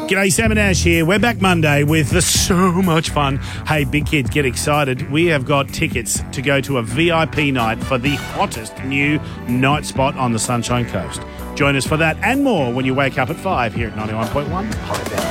G'day, Sam and Ash here. We're back Monday with so much fun. Hey, big kids, get excited. We have got tickets to go to a VIP night for the hottest new night spot on the Sunshine Coast. Join us for that and more when you wake up at 5 here at 91.1 Holiday.